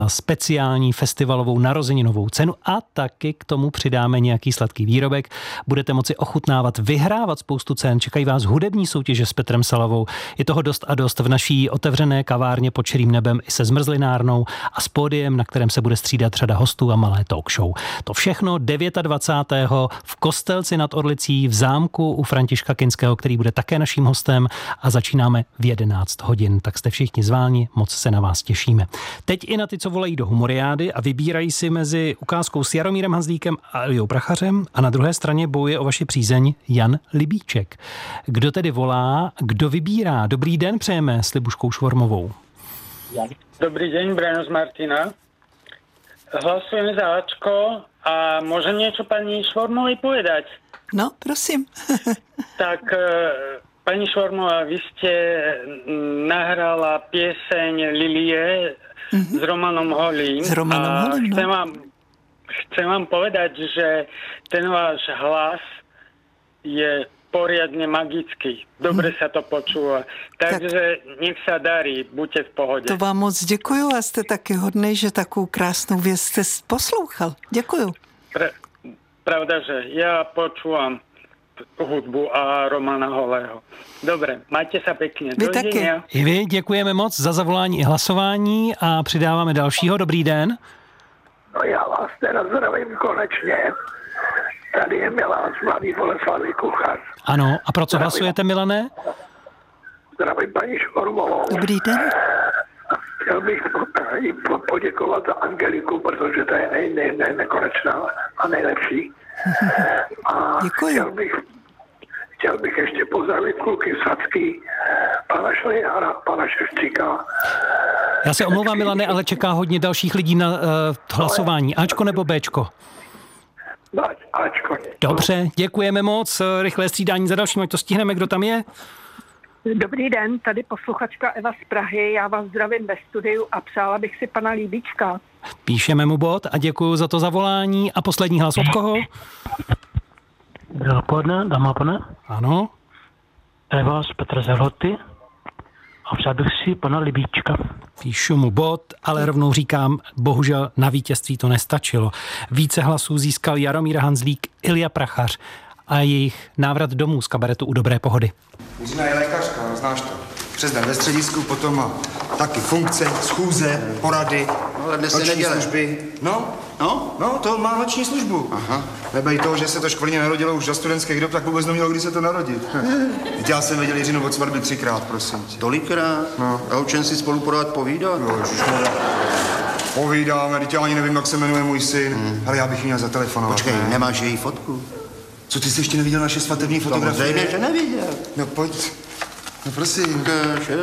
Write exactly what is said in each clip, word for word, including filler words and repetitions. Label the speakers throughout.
Speaker 1: speciální festivalovou narozeninovou cenu a taky k tomu přidáme nějaký sladký výrobek. Budete moci ochutnávat, vyhrávat spoustu cen. Čekají vás hudební soutěže s Petrem Salavou. Je toho dost a dost v naší otevřené kavárně pod širým nebem i se zmrzlinárnou a s pódiem, na kterém se bude střídat řada hostů a malé talk show. To všechno dvacátého devátého v Kostelci nad Orlicí v zámku u Františka Kinského, který bude také naším hostem, a začínáme v jedenáct hodin. Tak jste všichni zváni, moc se na vás těšíme. Teď i na ty, co volají do humoriády a vybírají si mezi ukázkou s Jaromírem Hanzlíkem a Eliou Prachařem, a na druhé straně bojuje o vaši přízeň Jan Libíček. Kdo tedy volá, kdo vybírá? Dobrý den přejeme s Libuškou Švormovou.
Speaker 2: Dobrý deň, Brano z Martina. Hlasujem za Ačko a môžem niečo pani Švormovej povedať?
Speaker 3: No, prosím.
Speaker 2: Tak, pani Švormová, vy ste nahrala pieseň Lilie mm-hmm. s Romanom Holým.
Speaker 3: S Romanom Holým, no.
Speaker 2: Chcem vám, chcem vám povedať, že ten váš hlas je poriadne magický. Dobre sa to počúva. Takže tak, nech sa darí, buďte v pohode.
Speaker 3: To vám moc děkuju a jste taky hodnej, že takovou krásnou věc jste poslouchal. Děkuju.
Speaker 2: Pre, pravda, že ja počúvam hudbu a Romana Holého. Dobre, majte sa pekne.
Speaker 3: Vy taky.
Speaker 1: I vy děkujeme moc za zavolání i hlasování a přidáváme dalšího. Dobrý den.
Speaker 4: No já vás teda zdravím konečně. Tady je Milan z Mladý Boleslavy, kuchař.
Speaker 1: Ano, a pro co
Speaker 4: Zdravím.
Speaker 1: hlasujete, Milané?
Speaker 4: Zdravím paní Švormovou.
Speaker 3: Dobrý den.
Speaker 4: Chtěl bych jí poděkovat za Angeliku, protože to je nej, nej, nej, nekonečná a nejlepší. A
Speaker 3: děkuji.
Speaker 4: Chtěl bych, chtěl bych ještě pozdravit kluky Sacký, pana Šlihára, pana Ševčíka.
Speaker 1: Já se omlouvám, Milane, ale čeká hodně dalších lidí na uh, hlasování. Ačko nebo Bčko?
Speaker 4: Ačko.
Speaker 1: Dobře, děkujeme moc. Rychlé střídání za dalším, ať to stihneme, kdo tam je.
Speaker 5: Dobrý den, tady posluchačka Eva z Prahy. Já vás zdravím ve studiu a přála bych si pana Líbíčka.
Speaker 1: Píšeme mu bod a děkuju za to zavolání. A poslední hlas od koho?
Speaker 6: Dobré odpoledne, dámy a pane.
Speaker 1: Ano.
Speaker 6: Eva z Petra Zerhoty a přál bych si pana Libíčka.
Speaker 1: Píšu mu bod, ale rovnou říkám, bohužel na vítězství to nestačilo. Více hlasů získal Jaromír Hanzlík, Ilja Prachař a jejich návrat domů z kabaretu U dobré pohody.
Speaker 7: Jiřina je lékařka, znáš to. Přes den ve středisku, potom má taky funkce, schůze, porady,
Speaker 8: no, ale dnes
Speaker 7: noční
Speaker 8: neděle.
Speaker 7: služby. No,
Speaker 8: no,
Speaker 7: no, to má noční službu.
Speaker 8: Aha.
Speaker 7: Nebej toho, že se to škvrně narodilo už za studentských dob, tak vůbec nemělo, kdy se to narodit. Já jsem viděl Jiřinu od svatby třikrát, prosím tě.
Speaker 8: Tolikrát?
Speaker 7: No.
Speaker 8: A o čem si spolu pořád povídat?
Speaker 7: No, ježišmarja. Povídáme, teď já ani nevím, jak se jmenuje můj syn. Hmm. Ale já bych měl zatelefonovat.
Speaker 8: Počkej,
Speaker 7: ne?
Speaker 8: nemáš její fotku?
Speaker 7: Co, ty jsi ještě neviděl naše svatební fotografie?
Speaker 8: Samozřejmě, že neviděl.
Speaker 7: No pojď. No prosím.
Speaker 8: Kaže,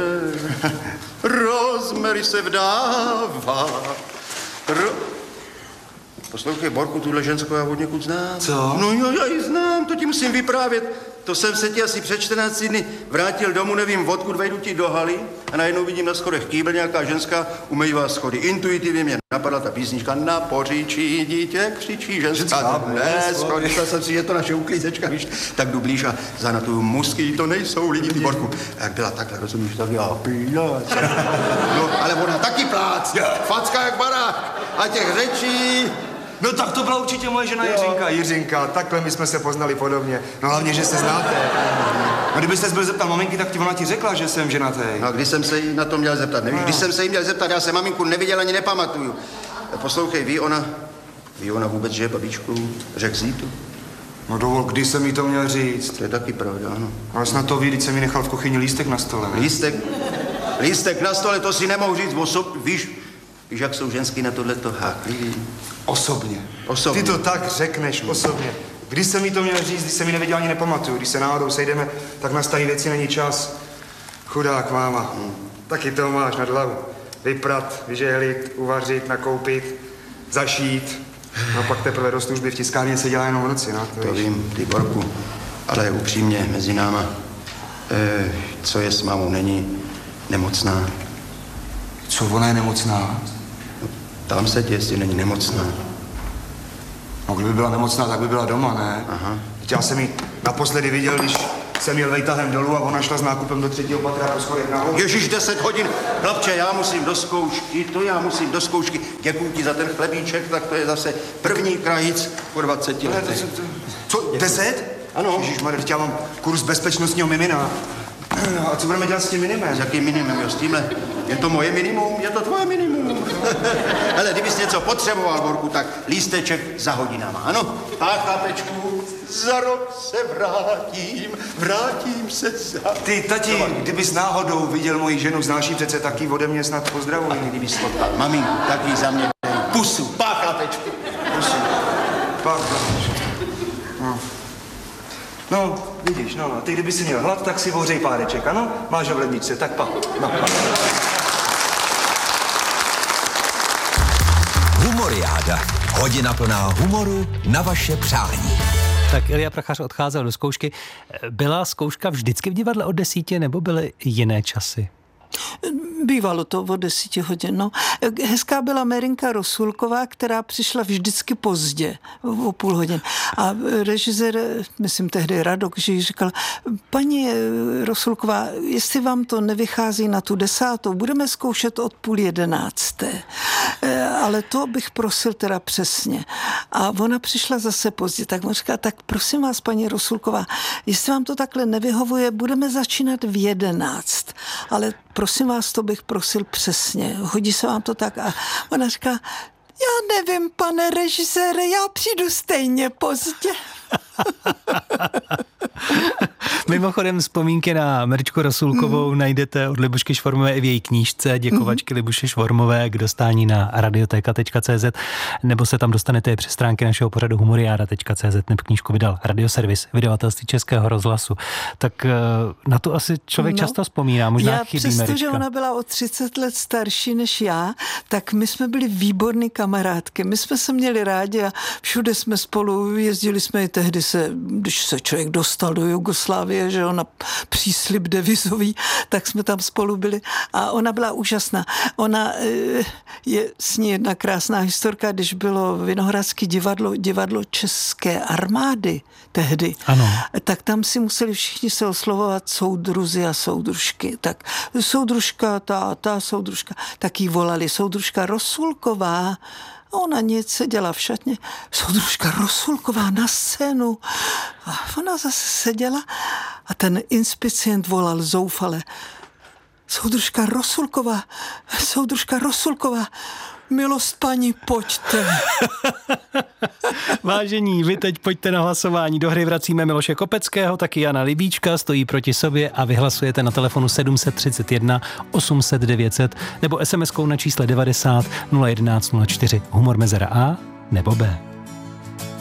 Speaker 8: rozmery se vdává. Ro... Poslouchej, Borku, tuhle ženskou já od někud znám.
Speaker 7: Co?
Speaker 8: No jo, já ji znám, to ti musím vyprávět. To jsem se ti asi před čtrnácti dny vrátil domů, nevím odkud, vejdu ti do haly a najednou vidím na schodech kýbel, nějaká ženská umývá schody. Intuitivně mě napadla ta písnička Na poříčí dítě křičí ženská dnes. Myslel jsem si, že to naše uklízečka, víš, tak jdu blíž a za na tu musky, to nejsou lidi, ty Borku. A jak byla takhle, rozumíš, tak já pílac. No, ale ona taky plác, facka jak barák a těch řečí.
Speaker 7: No tak to byla určitě moje žena Jiřinka. Jiřinka, takhle my jsme se poznali podobně. No hlavně, že se znáte. No kdybyste se byl zeptal maminky, tak ti ona ti řekla, že jsem ženatý.
Speaker 8: No když jsem se jí na to měl zeptat, nevíš? No. Když jsem se jí měl zeptat, já se maminku neviděl ani nepamatuju. Poslouchej, ví ona, ví ona vůbec, že je babičkou, řekl jsi to?
Speaker 7: No dovol, kdy jsem jí to měl říct?
Speaker 8: To je taky pravda, ano.
Speaker 7: Ale snad to ví, když jsem jí nechal v kuchyni lístek na stole, ne?
Speaker 8: Lístek? Lístek na stole, to si nemohu říct osob, víš? Víš, jak jsou ženský na tohleto háklivý?
Speaker 7: Osobně.
Speaker 8: Osobně.
Speaker 7: Ty to tak řekneš, osobně. Když jsem jí to měl říct, když jsem jí neviděl, ani nepamatuju. Když se náhodou sejdeme, tak na starý věci není čas. Chudák máma. Hmm. Taky to máš nad hlavu. Vyprat, vyžehlit, uvařit, nakoupit, zašít. No pak teprve do služby v tiskárně se dělá jenom v noci, no.
Speaker 8: To, to vím, ty Borku. Ale upřímně, mezi náma, e, co je s mámou, není nemocná.
Speaker 7: Co, ona je nemocná?
Speaker 8: No, tam se tě, jestli není nemocná.
Speaker 7: No, kdyby byla nemocná, tak by byla doma, ne?
Speaker 8: Aha.
Speaker 7: Já jsem ji naposledy viděl, když jsem jel vejtahem dolů a ona šla s nákupem do třetího patra po schodech nahoru.
Speaker 8: Ježíš, deset hodin. Chlapče, já musím do zkoušky, to já musím do zkoušky. Děkuji ti za ten chlebíček, tak to je zase první krajic po dvaceti letech.
Speaker 7: Co, deset?
Speaker 8: Ano.
Speaker 7: Ježišmarja, já mám kurz bezpečnostního mimina. A co budeme dělat s tím minimem?
Speaker 8: S jakým minimem, jo, s tímhle? Je to moje minimum, je to tvoje minimum. Hele, kdybys něco potřeboval, Borku, tak lísteček za hodinama, ano? Tak, chlapečku, za rok se vrátím, vrátím se za...
Speaker 7: Ty, tati, kdybys náhodou viděl moji ženu, znáš jí přece taky ode mě snad pozdravuj.
Speaker 8: A kdybys potkal maminku, taky za mě dej pusu. Pá, chlapečku, pusu.
Speaker 7: Pá, chlapečku. No. No, vidíš, no, a ty kdyby si měl hlad, tak si ohřej páreček, ano? Máš ho v ledničce, tak pa. No, pa.
Speaker 9: Humoriáda. Hodina plná humoru na vaše přání.
Speaker 1: Tak Ilja Prachař odcházel do zkoušky. Byla zkouška vždycky v divadle od desíti, nebo byly jiné časy?
Speaker 3: Bývalo to o desíti hodin. No. Hezká byla Merinka Rosulková, která přišla vždycky pozdě, o půl hodin. A režisér, myslím tehdy Radok, že jí říkal, paní Rosulková, jestli vám to nevychází na tu desátou, budeme zkoušet od půl jedenácté. Ale to bych prosil teda přesně. A ona přišla zase pozdě, tak on říká, tak prosím vás, paní Rosulková, jestli vám to takhle nevyhovuje, budeme začínat v jedenáct. Ale prosím vás, to bych prosil přesně. Hodí se vám to tak? A ona říká, já nevím, pane režisére, já přijdu stejně pozdě.
Speaker 1: Mimochodem vzpomínky na Mrčku Rosulkovou mm. najdete od Libušky Švormové i v její knížce Děkovačky mm. Libuše Švormové k dostání na radioteka tečka cé zet, nebo se tam dostanete přes stránky našeho pořadu humoriáda tečka cé zet, nebo knížku vydal Radioservis, vydavatelství Českého rozhlasu. Tak na to asi člověk no. často vzpomíná, možná
Speaker 3: já
Speaker 1: chybí
Speaker 3: přesto,
Speaker 1: Mrčka.
Speaker 3: že ona byla o třicet let starší než já, tak my jsme byli výborný kamarádky. My jsme se měli rádi a všude jsme spolu jezdili jsme i tehdy se, když se člověk dostal do Jugoslávie, že ona příslib devizový, tak jsme tam spolu byli a ona byla úžasná. Ona je s ní jedna krásná historka, když bylo Vinohradské divadlo, divadlo České armády tehdy,
Speaker 1: ano.
Speaker 3: tak tam si museli všichni se oslovovat soudruzi a soudružky. Tak soudružka, ta, ta soudružka, tak jí volali soudružka Rosulková. A ona nic seděla v šatně. Soudružka Rosulková na scénu. A ona zase seděla a ten inspicient volal zoufale. Soudružka Rosulková, soudružka Rosulková, milost paní, pojďte.
Speaker 1: Vážení, vy teď pojďte na hlasování. Do hry vracíme Miloše Kopeckého, taky Jana Libíčka, stojí proti sobě a vyhlasujete na telefonu sedm set třicet jedna osm set devět set nebo es em eskou na čísle devadesát nula jedenáct nula čtyři. Humor mezera A nebo B.